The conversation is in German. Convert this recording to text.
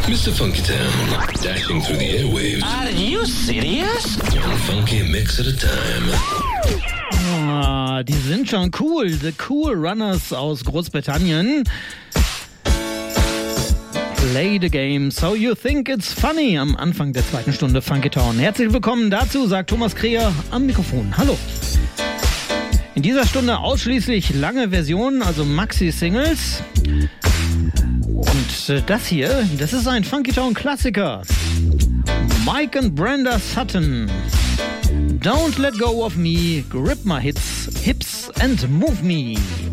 Mr. Funky Town, dashing through the airwaves. Are you serious? One funky mix at a time. Ah, die sind schon cool. The Cool Runners aus Großbritannien. Play the game so you think it's funny am Anfang der zweiten Stunde Funky Town. Herzlich willkommen dazu, sagt Thomas Kreher am Mikrofon. Hallo. In dieser Stunde ausschließlich lange Versionen, also Maxi-Singles. Und das hier, das ist ein Funky Town Klassiker. Mike and Brenda Sutton. Don't let go of me, grip my hips and move me.